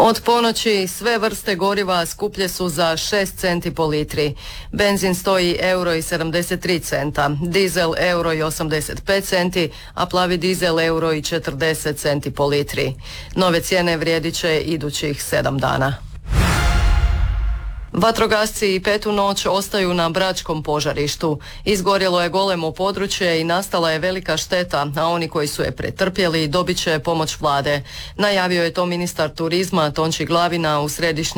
Od ponoći sve vrste goriva skuplje su za 6 centi po litri. Benzin stoji €1,73, dizel €1,85, a plavi dizel €1,40 po litri. Nove cijene vrijedit će idućih 7 dana. Vatrogasci i petu noć ostaju na Bračkom požarištu. Izgorjelo je golemo područje i nastala je velika šteta, a oni koji su je pretrpjeli dobit će pomoć vlade. Najavio je to ministar turizma Tonči Glavina u središnjem